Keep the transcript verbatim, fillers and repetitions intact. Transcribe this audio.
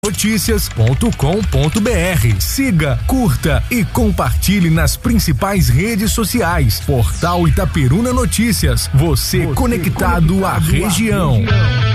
Notícias ponto com ponto br. Siga, curta e compartilhe nas principais redes sociais. Portal Itaperuna Notícias. Você, Você conectado, conectado à região. À região.